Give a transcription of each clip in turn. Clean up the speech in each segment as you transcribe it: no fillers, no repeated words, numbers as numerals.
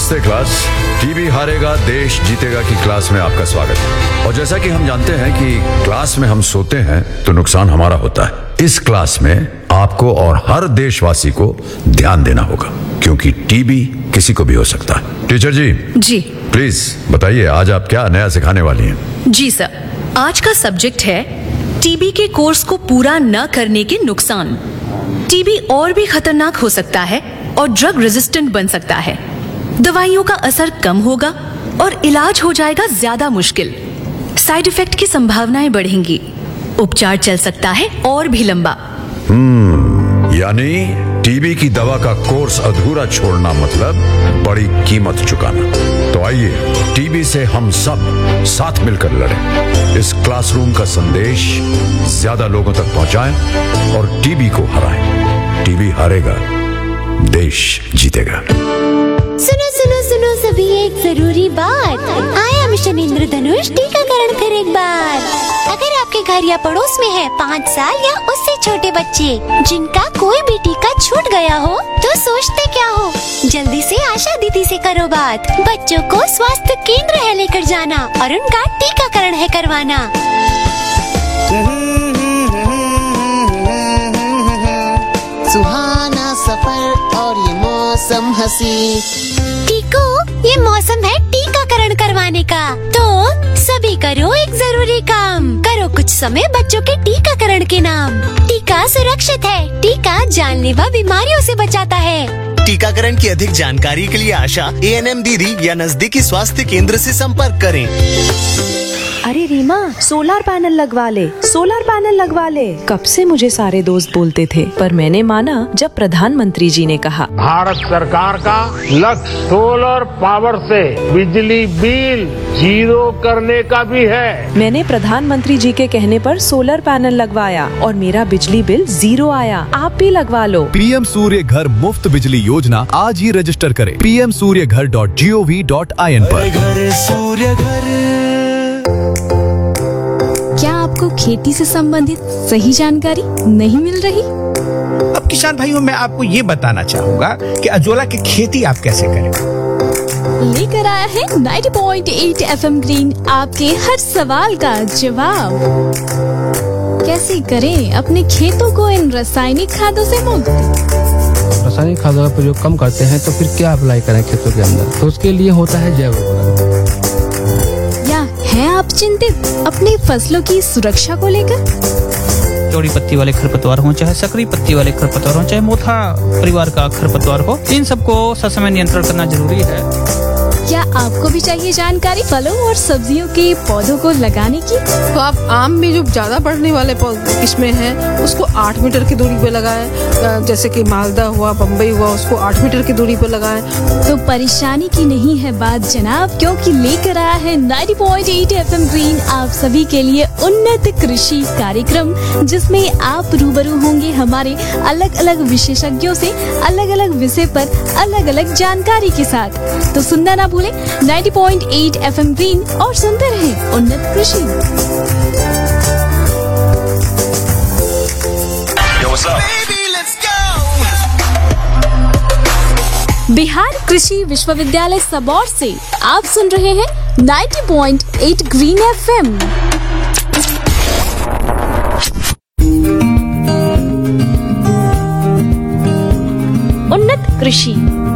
नमस्ते class. TB हारेगा देश जीतेगा की क्लास में आपका स्वागत है। और जैसा कि हम जानते हैं कि क्लास में हम सोते हैं तो नुकसान हमारा होता है। इस क्लास में आपको और हर देशवासी को ध्यान देना होगा, क्योंकि टीबी किसी को भी हो सकता है। टीचर जी प्लीज बताइए, आज आप क्या नया सिखाने वाली हैं? जी सर, आज का सब्जेक्ट है टीबी के कोर्स को पूरा न करने के नुकसान। टीबी और भी खतरनाक हो सकता है और ड्रग रेजिस्टेंट बन सकता है। दवाइयों का असर कम होगा और इलाज हो जाएगा ज्यादा मुश्किल। साइड इफेक्ट की संभावनाएं बढ़ेंगी। उपचार चल सकता है और भी लंबा। यानी टीबी की दवा का कोर्स अधूरा छोड़ना मतलब बड़ी कीमत चुकाना। तो आइए टीबी से हम सब साथ मिलकर लड़ें। इस क्लासरूम का संदेश ज्यादा लोगों तक पहुंचाएं और टीबी को हराएं। टीबी हारेगा, देश जीतेगा। सुनो सुनो सुनो सभी, एक जरूरी बात। आया मिशन इंद्रधनुष टीकाकरण फिर एक बार। अगर आपके घर या पड़ोस में है 5 साल या उससे छोटे बच्चे जिनका कोई भी टीका छूट गया हो, तो सोचते क्या हो, जल्दी से आशा दीदी से करो बात। बच्चों को स्वास्थ्य केंद्र है लेकर जाना और उनका टीकाकरण है करवाना। सुहाना सफर और ये मौसम हंसी। टीको, ये मौसम है टीकाकरण करवाने का। तो सभी करो एक जरूरी काम, करो कुछ समय बच्चों के टीकाकरण के नाम। टीका सुरक्षित है, टीका जानलेवा बीमारियों से बचाता है। टीकाकरण की अधिक जानकारी के लिए आशा, ANM दीदी या नजदीकी स्वास्थ्य केंद्र से संपर्क करें। अरे रीमा, सोलर पैनल लगवा ले, सोलर पैनल लगवा ले। कब से मुझे सारे दोस्त बोलते थे, पर मैंने माना जब प्रधानमंत्री जी ने कहा। भारत सरकार का लक्ष्य सोलर पावर से बिजली बिल 0 करने का भी है। मैंने प्रधानमंत्री जी के कहने पर सोलर पैनल लगवाया और मेरा बिजली बिल 0 आया। आप भी लगवा लो। पीएम सूर्य घर मुफ्त बिजली योजना आज ही रजिस्टर करें pmsuryaghar.gov.in पर। घर सूर्य घर। क्या आपको खेती से संबंधित सही जानकारी नहीं मिल रही? अब किसान भाइयों, मैं आपको ये बताना चाहूँगा कि अजोला की खेती आप कैसे करें। लेकर आया है 90.8 FM ग्रीन आपके हर सवाल का जवाब। कैसे करें अपने खेतों को इन रासायनिक खादों से मुक्त? रासायनिक खादों का प्रयोग कम करते हैं तो फिर क्या अप्लाई करें खेतों के अंदर? तो उसके लिए होता है जैव उर्वरक। हैं आप चिंतित अपनी फसलों की सुरक्षा को लेकर? चौड़ी पत्ती वाले खरपतवार हो, चाहे सकरी पत्ती वाले खरपतवार हो, चाहे मोथा परिवार का खरपतवार हो, इन सबको ससमय नियंत्रण करना जरूरी है। क्या आपको भी चाहिए जानकारी फलों और सब्जियों के पौधों को लगाने की? तो आप आम में जो ज्यादा बढ़ने वाले किस्में हैं उसको 8 मीटर की दूरी पे लगाएं। जैसे कि मालदा हुआ, बम्बई हुआ, उसको 8 मीटर की दूरी पे लगाएं। तो परेशानी की नहीं है बात जनाब, क्योंकि लेकर आया है 90.8 FM ग्रीन आप सभी के लिए उन्नत कृषि कार्यक्रम, जिसमें आप रूबरू होंगे हमारे अलग अलग विशेषज्ञों से अलग अलग विषय पर अलग अलग जानकारी के साथ। तो सुनना ना भूलें 90.8 FM ग्रीन और सुनते रहें उन्नत कृषि। बिहार कृषि विश्वविद्यालय सबौर से आप सुन रहे हैं 90.8 ग्रीन FM। उन्नत कृषि।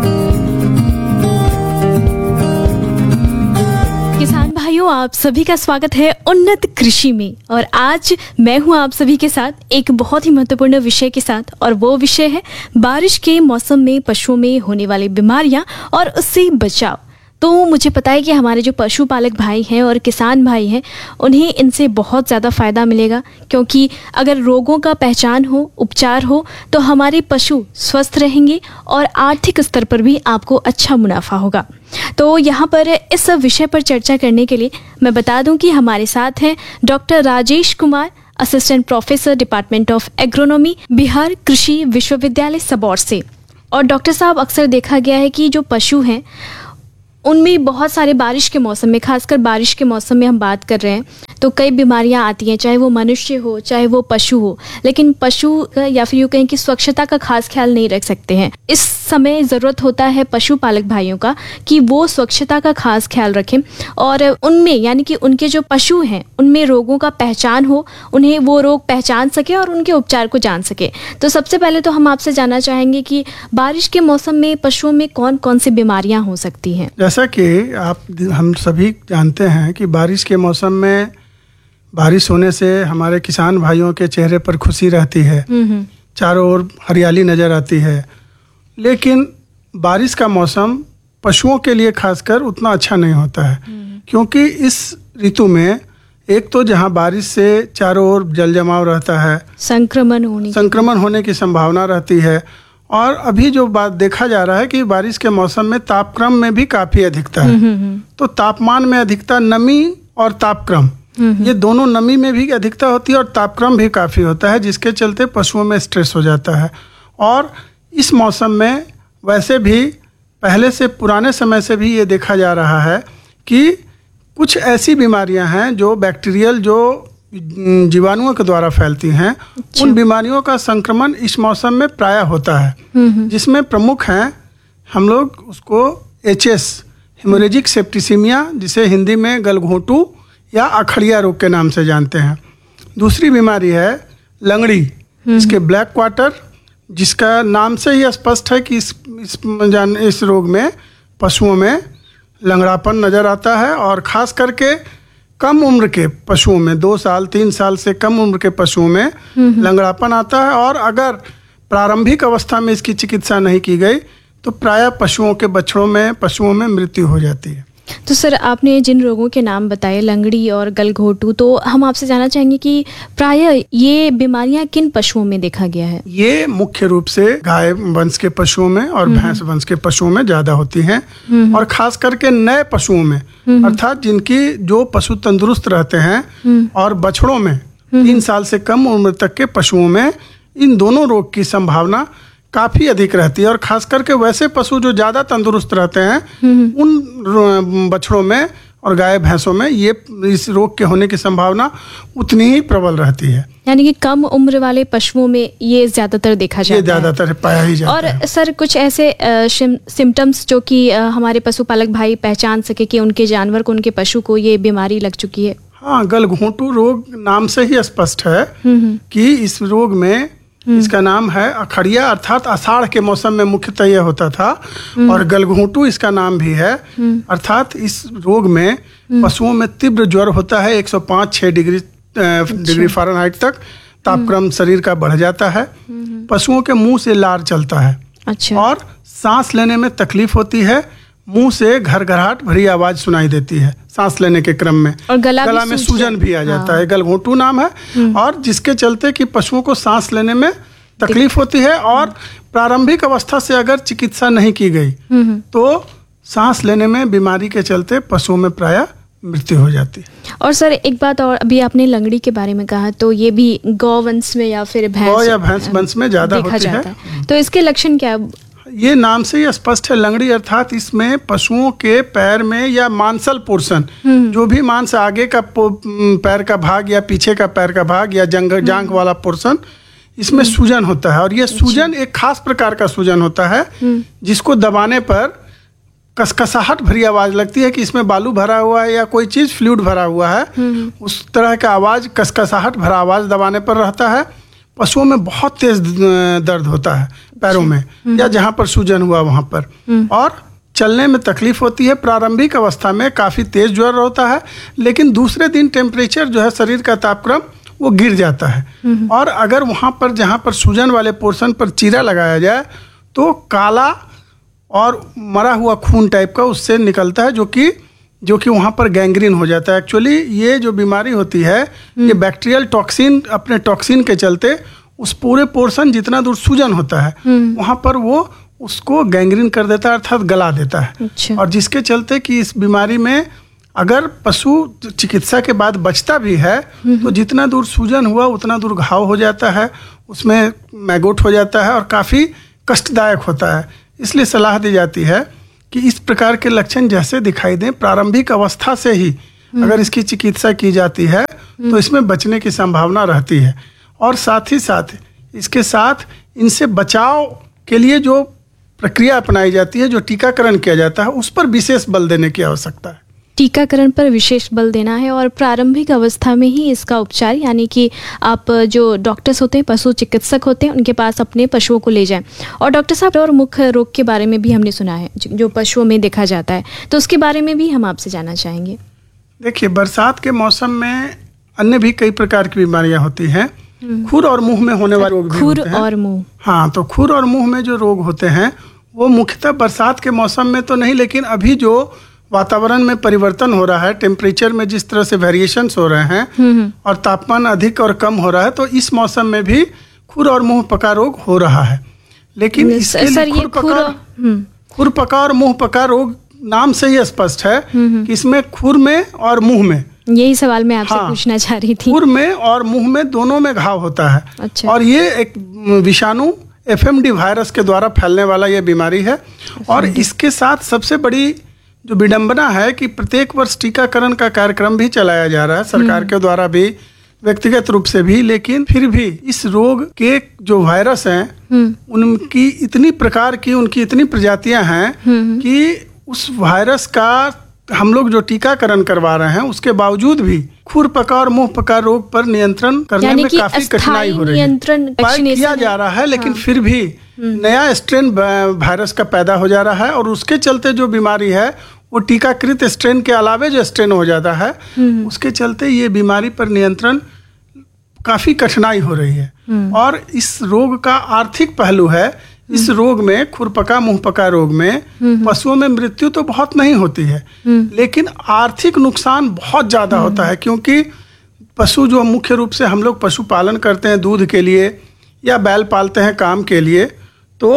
किसान भाइयों, आप सभी का स्वागत है उन्नत कृषि में। और आज मैं हूं आप सभी के साथ एक बहुत ही महत्वपूर्ण विषय के साथ, और वो विषय है बारिश के मौसम में पशुओं में होने वाली बीमारियां और उससे बचाव। तो मुझे पता है कि हमारे जो पशुपालक भाई हैं और किसान भाई हैं, उन्हें इनसे बहुत ज़्यादा फ़ायदा मिलेगा, क्योंकि अगर रोगों का पहचान हो, उपचार हो, तो हमारे पशु स्वस्थ रहेंगे और आर्थिक स्तर पर भी आपको अच्छा मुनाफा होगा। तो यहाँ पर इस विषय पर चर्चा करने के लिए मैं बता दूं कि हमारे साथ हैं doctor Rajesh Kumar, assistant professor department of agronomy, Bihar कृषि विश्वविद्यालय सबौर से। और डॉक्टर साहब, अक्सर देखा गया है कि जो पशु हैं उनमें बहुत सारे बारिश के मौसम में, खासकर बारिश के मौसम में हम बात कर रहे हैं, तो कई बीमारियां आती हैं, चाहे वो मनुष्य हो चाहे वो पशु हो। लेकिन पशु या फिर यूँ कहें कि स्वच्छता का खास ख्याल नहीं रख सकते हैं। इस समय ज़रूरत होता है पशुपालक भाइयों का कि वो स्वच्छता का खास ख्याल रखें और उनमें यानी कि उनके जो पशु हैं उनमें रोगों का पहचान हो, उन्हें वो रोग पहचान सके और उनके उपचार को जान सके। तो सबसे पहले तो हम आपसे जानना चाहेंगे कि बारिश के मौसम में पशुओं में कौन कौन सी बीमारियां हो सकती हैं? जैसा कि हम सभी जानते हैं कि बारिश के मौसम में बारिश होने से हमारे किसान भाइयों के चेहरे पर खुशी रहती है, चारों ओर हरियाली नज़र आती है। लेकिन बारिश का मौसम पशुओं के लिए खासकर उतना अच्छा नहीं होता है, क्योंकि इस ऋतु में एक तो जहाँ बारिश से चारों ओर जल जमाव रहता है, संक्रमण होने की संभावना रहती है। और अभी जो बात देखा जा रहा है कि बारिश के मौसम में तापक्रम में भी काफ़ी अधिकता है। तो तापमान में अधिकता, नमी और तापक्रम, ये दोनों, नमी में भी अधिकता होती है और तापक्रम भी काफ़ी होता है, जिसके चलते पशुओं में स्ट्रेस हो जाता है। और इस मौसम में वैसे भी पहले से, पुराने समय से भी ये देखा जा रहा है कि कुछ ऐसी बीमारियां हैं जो बैक्टीरियल, जो जीवाणुओं के द्वारा फैलती हैं। उन बीमारियों का संक्रमण इस मौसम में प्रायः होता है, जिसमें प्रमुख हैं, हम लोग उसको HS, हेमोरेजिक सेप्टिसिमिया, जिसे हिंदी में गलघोंटू या अखड़िया रोग के नाम से जानते हैं। दूसरी बीमारी है लंगड़ी, इसके ब्लैक क्वार्टर, जिसका नाम से ही स्पष्ट है कि इस रोग में पशुओं में लंगड़ापन नज़र आता है और ख़ास करके कम उम्र के पशुओं में, 2 साल 3 साल से कम उम्र के पशुओं में लंगड़ापन आता है। और अगर प्रारंभिक अवस्था में इसकी चिकित्सा नहीं की गई तो प्रायः पशुओं के बछड़ों में, पशुओं में मृत्यु हो जाती है। तो सर, आपने जिन रोगों के नाम बताए, लंगड़ी और गलघोंटू, तो हम आपसे जानना चाहेंगे कि प्रायः ये बीमारियां किन पशुओं में देखा गया है? ये मुख्य रूप से गाय वंश के पशुओं में और भैंस वंश के पशुओं में ज्यादा होती हैं, और खास करके नए पशुओं में, अर्थात जिनकी जो पशु तंदुरुस्त रहते हैं, और बछड़ों में 3 साल से कम उम्र तक के पशुओं में इन दोनों रोग की संभावना काफ़ी अधिक रहती है। और खास करके वैसे पशु जो ज़्यादा तंदुरुस्त रहते हैं, उन बछड़ों में और गाय भैंसों में ये इस रोग के होने की संभावना उतनी ही प्रबल रहती है। यानी कि कम उम्र वाले पशुओं में ये ज़्यादातर देखा जाता है, ये ज़्यादातर पाया ही जाता है। और सर, कुछ ऐसे सिम्टम्स जो कि हमारे पशुपालक भाई पहचान सके कि उनके जानवर को, उनके पशु को ये बीमारी लग चुकी है? हाँ, गलघोंटू रोग नाम से ही स्पष्ट है कि इस रोग में, इसका नाम है अखड़िया, अर्थात आषाढ़ के मौसम में मुख्यतः यह होता था, और गलघोंटू इसका नाम भी है। अर्थात इस रोग में पशुओं में तीव्र ज्वर होता है, 105-6 डिग्री फ़ारेनहाइट तक तापक्रम शरीर का बढ़ जाता है। पशुओं के मुंह से लार चलता है, और सांस लेने में तकलीफ होती है, मुंह से घरघराहट भरी आवाज सुनाई देती है सांस लेने के क्रम में, और गला में सूजन भी आ जाता है। गलघोंटू नाम है, और जिसके चलते कि पशुओं को सांस लेने में तकलीफ होती है, और प्रारंभिक अवस्था से अगर चिकित्सा नहीं की गई तो सांस लेने में बीमारी के चलते पशुओं में प्रायः मृत्यु हो जाती है। और सर, एक बात और, अभी आपने लंगड़ी के बारे में कहा, तो ये भी गौवंश में या फिर भैंस वंश में ज्यादा होती है। तो इसके लक्षण क्या? ये नाम से ही स्पष्ट है, लंगड़ी, अर्थात इसमें पशुओं के पैर में या मांसल पोर्शन, जो भी मांस, आगे का पैर का भाग या पीछे का पैर का भाग या जांघ वाला पोर्शन, इसमें सूजन होता है। और ये सूजन एक खास प्रकार का सूजन होता है, जिसको दबाने पर कसकसाहट भरी आवाज लगती है कि इसमें बालू भरा हुआ है या कोई चीज, फ्लूइड भरा हुआ है। उस तरह का आवाज, कसकसाहट भरा आवाज दबाने पर रहता है। पशुओं में बहुत तेज दर्द होता है पैरों में, या जहाँ पर सूजन हुआ वहाँ पर, और चलने में तकलीफ होती है। प्रारंभिक अवस्था में काफ़ी तेज ज्वर होता है, लेकिन दूसरे दिन टेम्परेचर जो है, शरीर का तापक्रम, वो गिर जाता है। और अगर वहाँ पर, जहाँ पर सूजन वाले पोर्शन पर चीरा लगाया जाए तो काला और मरा हुआ खून टाइप का उससे निकलता है, जो कि वहाँ पर गैंग्रीन हो जाता है। एक्चुअली ये जो बीमारी होती है, ये बैक्टीरियल टॉक्सिन, अपने टॉक्सिन के चलते उस पूरे पोर्शन, जितना दूर सूजन होता है वहाँ पर वो उसको गैंग्रीन कर देता है, अर्थात गला देता है। और जिसके चलते कि इस बीमारी में अगर पशु चिकित्सा के बाद बचता भी है तो जितना दूर सूजन हुआ उतना दूर घाव हो जाता है, उसमें मैगोट हो जाता है और काफ़ी कष्टदायक होता है। इसलिए सलाह दी जाती है कि इस प्रकार के लक्षण जैसे दिखाई दें, प्रारंभिक अवस्था से ही अगर इसकी चिकित्सा की जाती है तो इसमें बचने की संभावना रहती है। और साथ ही साथ इसके साथ इनसे बचाव के लिए जो प्रक्रिया अपनाई जाती है, जो टीकाकरण किया जाता है, उस पर विशेष बल देने की आवश्यकता है। टीकाकरण पर विशेष बल देना है और प्रारंभिक अवस्था में ही इसका उपचार, यानी कि आप जो डॉक्टर्स होते हैं, पशु चिकित्सक होते हैं, उनके पास अपने पशुओं को ले जाएं। और डॉक्टर साहब, और मुख्य रोग के बारे में भी हमने सुना है जो पशुओं में देखा जाता है, तो उसके बारे में भी हम आपसे जानना चाहेंगे। देखिए, बरसात के मौसम में अन्य भी कई प्रकार की बीमारियां होती हैं। खुर और मुंह में होने वाले रोग भी होते हैं। खुर और मुंह, हाँ, तो खुर और मुंह में जो रोग होते हैं वो मुख्यतः बरसात के मौसम में तो नहीं, लेकिन अभी जो वातावरण में परिवर्तन हो रहा है, टेम्परेचर में जिस तरह से वेरिएशंस हो रहे हैं और तापमान अधिक और कम हो रहा है, तो इस मौसम में भी खुर और मुंह पका रोग हो रहा है। लेकिन इसके लिए खुर पका और मुंह पका रोग नाम से ही स्पष्ट है कि इसमें खुर में और मुंह में, यही सवाल मैं आपसे पूछना चाह रही थी, खुर में और मुंह में दोनों में घाव होता है। अच्छा। और ये एक विषाणु FMD वायरस के द्वारा फैलने वाला ये बीमारी है। और इसके साथ सबसे बड़ी जो विडंबना है कि प्रत्येक वर्ष टीकाकरण का कार्यक्रम भी चलाया जा रहा है, सरकार के द्वारा भी, व्यक्तिगत रूप से भी, लेकिन फिर भी इस रोग के जो वायरस हैं उनकी इतनी प्रकार की, उनकी इतनी प्रजातियां हैं कि उस वायरस का हम लोग जो टीकाकरण करवा रहे हैं उसके बावजूद भी खुर पका और मुंह पका रोग पर नियंत्रण करने में काफी कठिनाई हो रही है। उपाय किया जा रहा है, लेकिन फिर भी नया स्ट्रेन वायरस का पैदा हो जा रहा है और उसके चलते जो बीमारी है वो टीकाकृत स्ट्रेन के अलावे जो स्ट्रेन हो जाता है, उसके चलते ये बीमारी पर नियंत्रण काफी कठिनाई हो रही है। और इस रोग का आर्थिक पहलू है। इस रोग में, खुरपका मुंहपका रोग में, पशुओं में मृत्यु तो बहुत नहीं होती है, लेकिन आर्थिक नुकसान बहुत ज्यादा होता है, क्योंकि पशु जो मुख्य रूप से हम लोग पशुपालन करते हैं दूध के लिए या बैल पालते हैं काम के लिए, तो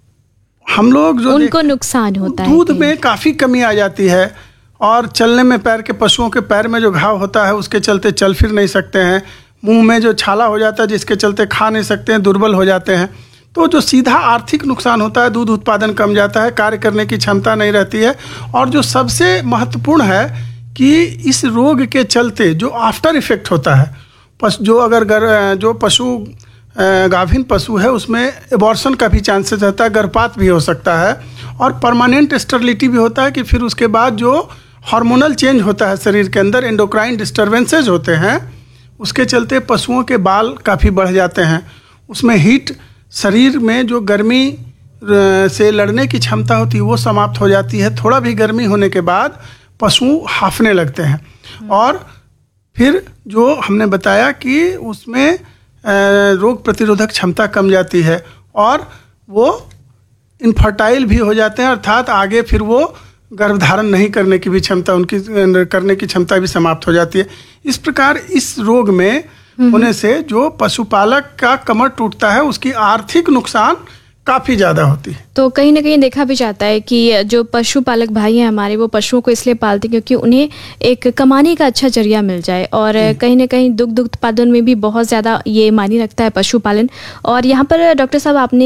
हम लोग जो उनको नुकसान होता है, दूध में काफी कमी आ जाती है और चलने में, पैर के पशुओं के पैर में जो घाव होता है उसके चलते चल फिर नहीं सकते हैं, मुंह में जो छाला हो जाता है जिसके चलते खा नहीं सकते हैं, दुर्बल हो जाते हैं। तो जो सीधा आर्थिक नुकसान होता है, दूध उत्पादन कम जाता है, कार्य करने की क्षमता नहीं रहती है। और जो सबसे महत्वपूर्ण है कि इस रोग के चलते जो आफ्टर इफेक्ट होता है, जो अगर जो पशु गाभिन पशु है उसमें एबॉर्शन का भी चांसेस रहता है, गर्भपात भी हो सकता है और परमानेंट स्टेरिलिटी भी होता है कि फिर उसके बाद जो हार्मोनल चेंज होता है शरीर के अंदर, एंडोक्राइन डिस्टर्बेंसेज होते हैं, उसके चलते पशुओं के बाल काफ़ी बढ़ जाते हैं। उसमें हीट, शरीर में जो गर्मी से लड़ने की क्षमता होती है वो समाप्त हो जाती है। थोड़ा भी गर्मी होने के बाद पशु हांफने लगते हैं। और फिर जो हमने बताया कि उसमें रोग प्रतिरोधक क्षमता कम जाती है और वो इनफर्टाइल भी हो जाते हैं, अर्थात आगे फिर वो गर्भधारण नहीं करने की भी क्षमता, उनकी करने की क्षमता भी समाप्त हो जाती है। इस प्रकार इस रोग में होने से जो पशुपालक का कमर टूटता है, उसकी आर्थिक नुकसान काफ़ी ज़्यादा होती है। तो कहीं ना कहीं देखा भी जाता है कि जो पशुपालक भाई हैं हमारे, वो पशुओं को इसलिए पालते हैं क्योंकि उन्हें एक कमाने का अच्छा जरिया मिल जाए। और कहीं ना कहीं दुग्ध उत्पादन में भी बहुत ज़्यादा ये मायने रखता है पशुपालन। और यहाँ पर डॉक्टर साहब आपने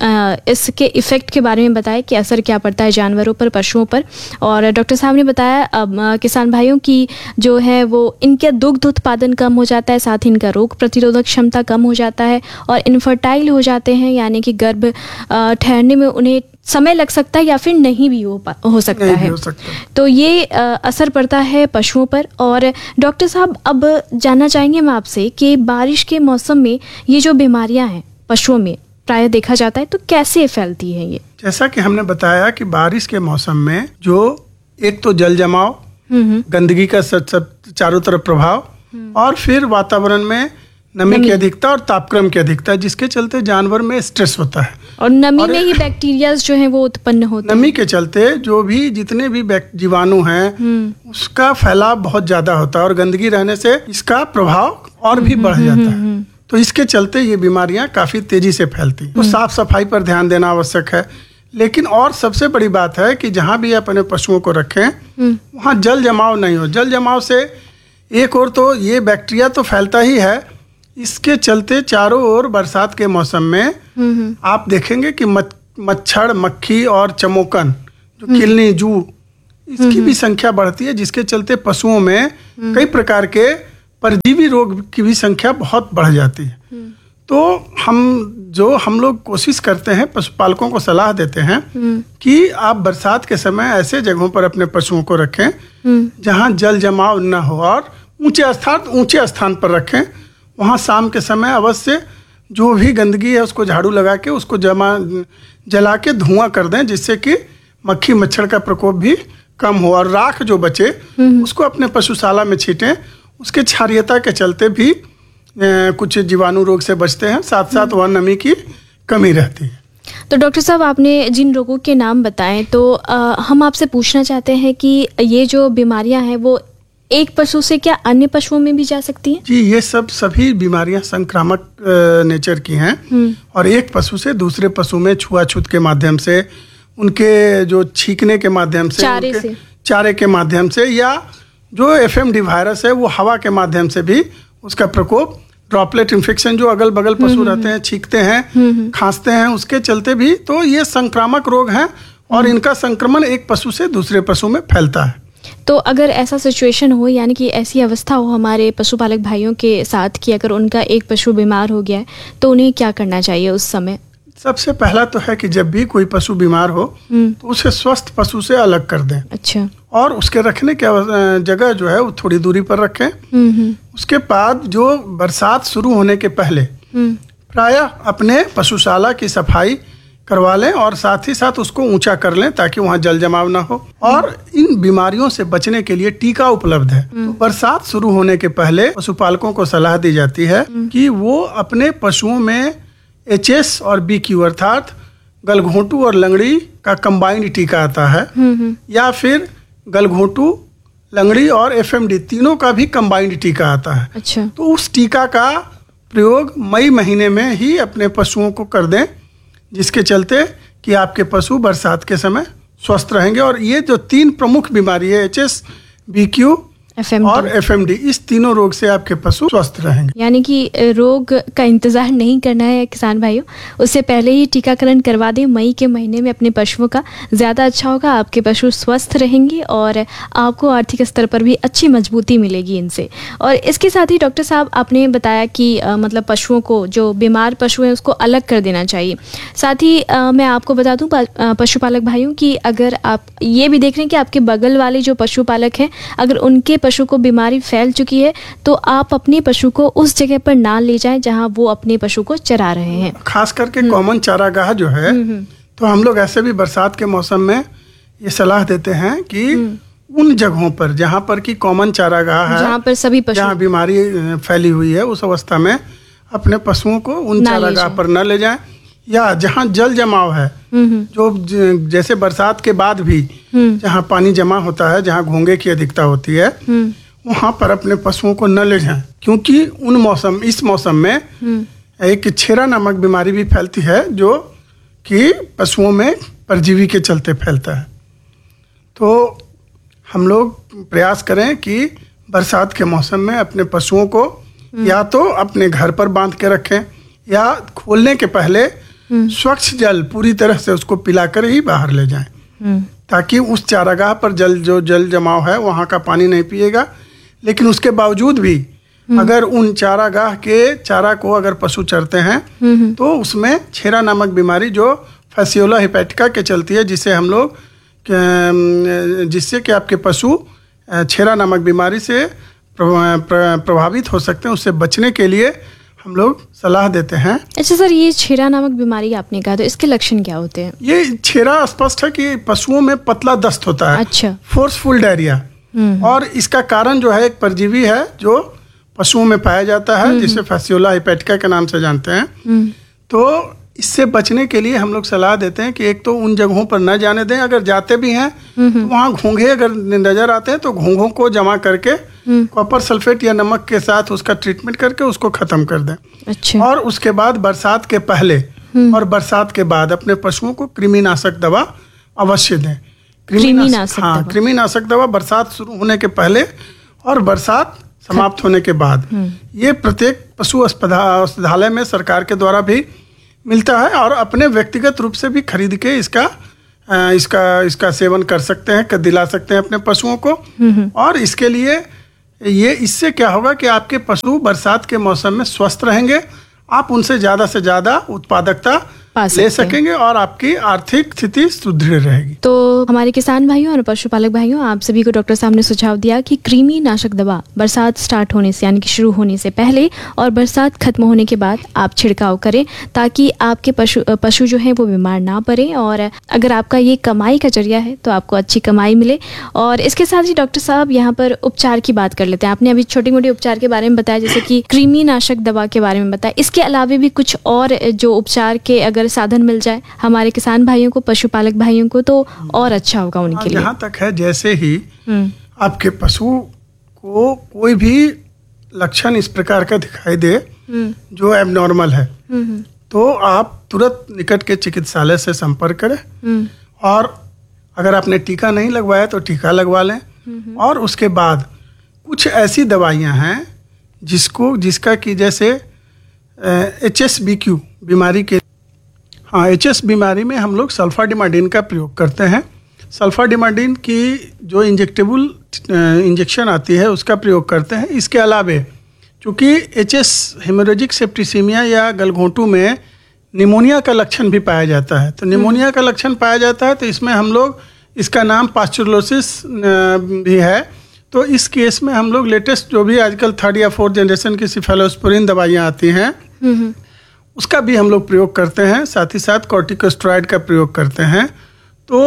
इसके इफ़ेक्ट के बारे में बताया कि असर क्या पड़ता है जानवरों पर, पशुओं पर। और डॉक्टर साहब ने बताया किसान भाइयों की जो है वो इनका दुग्ध उत्पादन कम हो जाता है, साथ ही इनका रोग प्रतिरोधक क्षमता कम हो जाता है और इनफर्टाइल हो जाते हैं, यानी कि गर्भ ठहरने में उन्हें समय लग सकता है या फिर नहीं भी हो सकता है। तो ये असर पड़ता है पशुओं पर। और डॉक्टर साहब, अब जानना चाहेंगे हम आपसे कि बारिश के मौसम में ये जो बीमारियां हैं पशुओं में प्राय देखा जाता है, तो कैसे फैलती है ये? जैसा कि हमने बताया कि बारिश के मौसम में जो एक तो जल जमाव, गंदगी का सब चारों तरफ प्रभाव और फिर वातावरण में नमी की अधिकता और तापक्रम की अधिकता, जिसके चलते जानवर में स्ट्रेस होता है और नमी में ही बैक्टीरिया जो हैं वो उत्पन्न होते हैं। नमी के चलते जो भी जितने भी जीवाणु हैं उसका फैलाव बहुत ज्यादा होता है और गंदगी रहने से इसका प्रभाव और भी बढ़ जाता है। तो इसके चलते ये बीमारियां काफी तेजी से फैलती हैं। तो साफ सफाई पर ध्यान देना आवश्यक है। लेकिन और सबसे बड़ी बात है कि जहाँ भी अपने पशुओं को रखें वहाँ जल जमाव नहीं हो। जल जमाव से एक और तो ये बैक्टीरिया तो फैलता ही है, इसके चलते चारों ओर बरसात के मौसम में आप देखेंगे कि मच्छर, मक्खी और चमोकन, जो किलनी, जू, इसकी भी संख्या बढ़ती है, जिसके चलते पशुओं में कई प्रकार के परजीवी रोग की भी संख्या बहुत बढ़ जाती है। तो हम लोग कोशिश करते हैं, पशुपालकों को सलाह देते हैं कि आप बरसात के समय ऐसे जगहों पर अपने पशुओं को रखें जहां जल जमाव न हो, और ऊंचे स्थान पर रखें। वहां शाम के समय अवश्य जो भी गंदगी है उसको झाड़ू लगा के उसको जला के धुआं कर दें, जिससे कि मक्खी मच्छर का प्रकोप भी कम हो, और राख जो बचे उसको अपने पशुशाला में छीटें। उसके क्षारीयता के चलते भी कुछ जीवाणु रोग से बचते हैं, साथ साथ वह नमी की कमी रहती है। तो डॉक्टर साहब, आपने जिन रोगों के नाम बताएं, तो हम आपसे पूछना चाहते हैं कि ये जो बीमारियां हैं वो एक पशु से क्या अन्य पशुओं में भी जा सकती हैं? जी, ये सभी बीमारियां संक्रामक नेचर की हैं, और एक पशु से दूसरे पशु में छुआछूत के माध्यम से, उनके जो छींकने के माध्यम से, चारे के माध्यम से, या जो एफएमडी वायरस है वो हवा के माध्यम से भी उसका प्रकोप, ड्रॉपलेट इन्फेक्शन जो अगल बगल पशु रहते हैं, छींकते हैं, खांसते हैं, उसके चलते भी, तो ये संक्रामक रोग हैं और इनका संक्रमण एक पशु से दूसरे पशु में फैलता है। तो अगर ऐसा सिचुएशन हो, यानी कि ऐसी अवस्था हो हमारे पशुपालक भाइयों के साथ कि अगर उनका एक पशु बीमार हो गया है, तो उन्हें क्या करना चाहिए उस समय? सबसे पहला तो है कि जब भी कोई पशु बीमार हो तो उसे स्वस्थ पशु से अलग कर दें। अच्छा। और उसके रखने की जगह जो है वो थोड़ी दूरी पर रखें। उसके बाद जो बरसात शुरू होने के पहले प्रायः अपने पशुशाला की सफाई करवा लें, और साथ ही साथ उसको ऊंचा कर लें ताकि वहाँ जल जमाव ना हो। और इन बीमारियों से बचने के लिए टीका उपलब्ध है। तो बरसात शुरू होने के पहले पशुपालकों को सलाह दी जाती है कि वो अपने पशुओं में HS और BQ अर्थात गलघोंटू और लंगड़ी का कंबाइंड टीका आता है, या फिर गलघोंटू, लंगड़ी और FMD तीनों का भी कंबाइंड टीका आता है। अच्छा। तो उस टीका का प्रयोग मई महीने में ही अपने पशुओं को कर दें, जिसके चलते कि आपके पशु बरसात के समय स्वस्थ रहेंगे। और ये जो 3 प्रमुख बीमारी है, HS, BQ और FMD, इस तीनों रोग से आपके पशु स्वस्थ रहेंगे। यानी कि रोग का इंतजार नहीं करना है किसान भाइयों, उससे पहले ही टीकाकरण करवा दें मई के महीने में अपने पशुओं का, ज़्यादा अच्छा होगा। आपके पशु स्वस्थ रहेंगे और आपको आर्थिक स्तर पर भी अच्छी मजबूती मिलेगी इनसे। और इसके साथ ही डॉक्टर साहब, आपने बताया कि मतलब पशुओं को, जो बीमार पशु हैं उसको अलग कर देना चाहिए। साथ ही मैं आपको बता दूँ पशुपालक भाइयों कि अगर आप ये भी देख रहे हैं कि आपके बगल वाले जो पशुपालक हैं, अगर उनके पशु को बीमारी फैल चुकी है, तो आप अपने पशु को उस जगह पर ना ले जाएं जहां वो अपने पशु को चरा रहे हैं। खास करके कॉमन चारागाह जो है, तो हम लोग ऐसे भी बरसात के मौसम में ये सलाह देते हैं कि उन जगहों पर जहां पर कि कॉमन चारागाह है, जहां पर सभी पशु, जहां बीमारी फैली हुई है, उस अवस्था में अपने पशुओं को उन चारागाह पर न ले जाएं, या जहां जल जमाव है, जो जैसे बरसात के बाद भी जहां पानी जमा होता है, जहां घोंघे की अधिकता होती है, वहां पर अपने पशुओं को न ले जाएं, क्योंकि इस मौसम में एक छेरा नामक बीमारी भी फैलती है, जो कि पशुओं में परजीवी के चलते फैलता है। तो हम लोग प्रयास करें कि बरसात के मौसम में अपने पशुओं को या तो अपने घर पर बांध के रखें, या खोलने के पहले स्वच्छ जल पूरी तरह से उसको पिलाकर ही बाहर ले जाएं, ताकि उस चारागाह पर जल जमाव है वहाँ का पानी नहीं पिएगा। लेकिन उसके बावजूद भी अगर उन चारागाह के चारा को अगर पशु चरते हैं तो उसमें छेरा नामक बीमारी जो फैसियोला हेपेटिका के चलती है, जिससे कि आपके पशु छेरा नामक बीमारी से प्रभावित हो सकते हैं, उससे बचने के लिए हम लोग सलाह देते हैं। अच्छा सर, ये छेरा नामक बीमारी आपने कहा, तो इसके लक्षण क्या होते हैं? ये छेरा स्पष्ट है कि पशुओं में पतला दस्त होता है। अच्छा। फोर्सफुल डायरिया, और इसका कारण जो है एक परजीवी है जो पशुओं में पाया जाता है, जिसे फैसियोला हेपेटिका के नाम से जानते हैं। तो इससे बचने के लिए हम लोग सलाह देते हैं कि एक तो उन जगहों पर न जाने दें, अगर जाते भी हैं तो वहाँ घोंघे अगर नजर आते हैं तो घोंघों को जमा करके कॉपर सल्फेट या नमक के साथ उसका ट्रीटमेंट करके उसको खत्म कर दें। अच्छा। और उसके बाद बरसात के पहले और बरसात के बाद अपने पशुओं को कृमिनाशक दवा अवश्य दें। कृमिनाशक दवा बरसात शुरू होने के पहले और बरसात समाप्त होने के बाद। ये प्रत्येक पशु औषधालय में सरकार के द्वारा भी मिलता है, और अपने व्यक्तिगत रूप से भी खरीद के इसका सेवन कर सकते हैं, दिला सकते हैं अपने पशुओं को। और इसके लिए इससे क्या होगा कि आपके पशु बरसात के मौसम में स्वस्थ रहेंगे आप उनसे ज़्यादा से ज़्यादा उत्पादकता ले सकेंगे और आपकी आर्थिक स्थिति सुदृढ़ रहेगी। तो हमारे किसान भाइयों और पशुपालक भाइयों, आप सभी को डॉक्टर साहब ने सुझाव दिया कि कृमि नाशक दवा बरसात स्टार्ट होने से यानी कि शुरू होने से पहले और बरसात खत्म होने के बाद आप छिड़काव करें, ताकि आपके पशु जो है वो बीमार ना पड़े, और अगर आपका ये कमाई का जरिया है तो आपको अच्छी कमाई मिले। और इसके साथ ही डॉक्टर साहब यहाँ पर उपचार की बात कर लेते हैं। आपने अभी छोटे मोटे उपचार के बारे में बताया, जैसे कि कृमि नाशक दवा के बारे में बताया, इसके अलावा भी कुछ और जो उपचार के अगर साधन मिल जाए हमारे किसान भाइयों को, पशुपालक भाइयों को, तो और अच्छा होगा उनके लिए। जहाँ तक है, जैसे ही आपके पशु को कोई भी लक्षण इस प्रकार का दिखाई दे जो एबनॉर्मल है, तो आप तुरंत निकट के चिकित्सालय से संपर्क करें, और अगर आपने टीका नहीं लगवाया तो टीका लगवा लें। और उसके बाद कुछ ऐसी दवाइयाँ हैं जिसका कि जैसे HSBQ बीमारी के, हाँ, HS बीमारी में हम लोग सल्फाडिमाइडिन का प्रयोग करते हैं। सल्फाडिमाइडिन की जो इंजेक्शन आती है उसका प्रयोग करते हैं। इसके अलावा चूँकि HS हेमोरेजिक सेप्टिसीमिया या गलघोंटू में निमोनिया का लक्षण भी पाया जाता है, तो निमोनिया का लक्षण पाया जाता है तो इसमें हम लोग, इसका नाम पास्चुलोसिस भी है, तो इस केस में हम लोग लेटेस्ट जो भी आजकल 3rd या 4th जनरेशन की सिफेलोस्पोरिन दवाइयाँ आती हैं उसका भी हम लोग प्रयोग करते हैं। साथ ही साथ कॉर्टिकोस्टेरॉइड का प्रयोग करते हैं। तो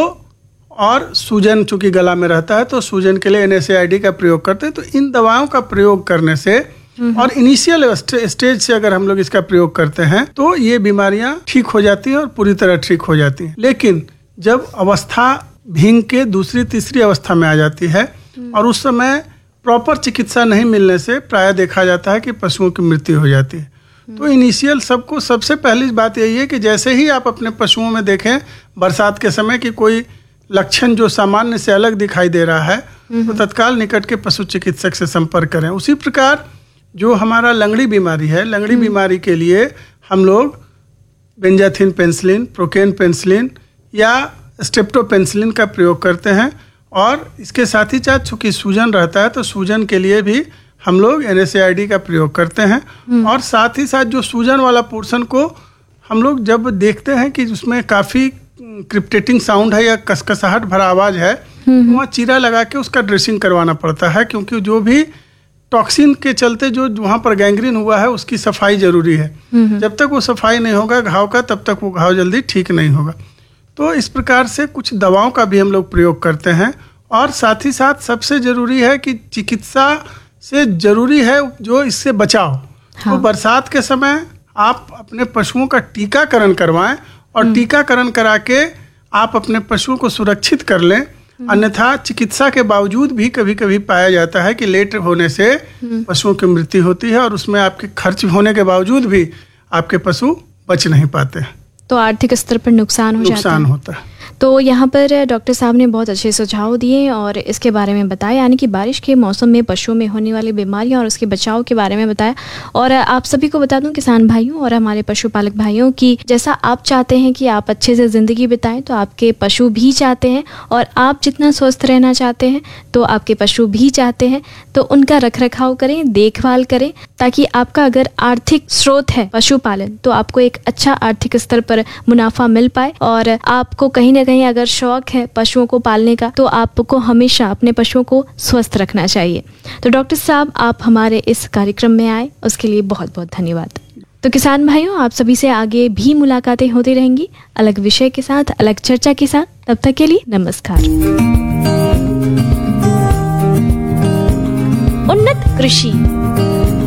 और सूजन चूँकि गला में रहता है तो सूजन के लिए NSAID का प्रयोग करते हैं। तो इन दवाओं का प्रयोग करने से और इनिशियल स्टेज से अगर हम लोग इसका प्रयोग करते हैं तो ये बीमारियां ठीक हो जाती हैं और पूरी तरह ठीक हो जाती हैं। लेकिन जब अवस्था भींग के दूसरी तीसरी अवस्था में आ जाती है और उस समय प्रॉपर चिकित्सा नहीं मिलने से प्रायः देखा जाता है कि पशुओं की मृत्यु हो जाती है। तो इनिशियल सबसे पहली बात यही है कि जैसे ही आप अपने पशुओं में देखें बरसात के समय कि कोई लक्षण जो सामान्य से अलग दिखाई दे रहा है तो तत्काल निकट के पशु चिकित्सक से संपर्क करें। उसी प्रकार जो हमारा लंगड़ी बीमारी है, लंगड़ी बीमारी के लिए हम लोग बेंजाथिन पेनिसिलिन, प्रोकेन पेनिसिलिन या स्ट्रेप्टोपेनिसिलिन का प्रयोग करते हैं। और इसके साथ ही साथ चूँकि सूजन रहता है तो सूजन के लिए भी हम लोग NSAID का प्रयोग करते हैं। और साथ ही साथ जो सूजन वाला पोर्शन को हम लोग जब देखते हैं कि उसमें काफ़ी क्रिप्टेटिंग साउंड है या कसकसाहट भरा आवाज़ है, वहाँ चीरा लगा के उसका ड्रेसिंग करवाना पड़ता है, क्योंकि जो भी टॉक्सिन के चलते जो वहाँ पर गैंग्रीन हुआ है उसकी सफाई जरूरी है। जब तक वो सफाई नहीं होगा घाव का, तब तक वो घाव जल्दी ठीक नहीं होगा। तो इस प्रकार से कुछ दवाओं का भी हम लोग प्रयोग करते हैं। और साथ ही साथ सबसे ज़रूरी है कि चिकित्सा से ज़रूरी है जो इससे बचाव। तो बरसात के समय आप अपने पशुओं का टीकाकरण करवाएं और टीकाकरण करा के आप अपने पशुओं को सुरक्षित कर लें। अन्यथा चिकित्सा के बावजूद भी कभी कभी पाया जाता है कि लेट होने से पशुओं की मृत्यु होती है और उसमें आपके खर्च होने के बावजूद भी आपके पशु बच नहीं पाते, तो आर्थिक स्तर पर नुकसान होता है। तो यहाँ पर डॉक्टर साहब ने बहुत अच्छे सुझाव दिए और इसके बारे में बताया, यानी कि बारिश के मौसम में पशुओं में होने वाली बीमारियां और उसके बचाव के बारे में बताया। और आप सभी को बता दूं किसान भाइयों और हमारे पशुपालक भाइयों की, जैसा आप चाहते हैं कि आप अच्छे से ज़िंदगी बिताएं तो आपके पशु भी चाहते हैं, और आप जितना स्वस्थ रहना चाहते हैं तो आपके पशु भी चाहते हैं। तो उनका रख रखाव करें, देखभाल करें, ताकि आपका अगर आर्थिक स्रोत है पशुपालन तो आपको एक अच्छा आर्थिक स्तर पर मुनाफा मिल पाए। और आपको कहीं ना कहीं अगर शौक है पशुओं को पालने का तो आपको हमेशा अपने पशुओं को स्वस्थ रखना चाहिए। तो डॉक्टर साहब आप हमारे इस कार्यक्रम में आए उसके लिए बहुत बहुत धन्यवाद। तो किसान भाइयों आप सभी से आगे भी मुलाकातें होती रहेंगी अलग विषय के साथ, अलग चर्चा के साथ। तब तक के लिए नमस्कार। उन्नत कृषि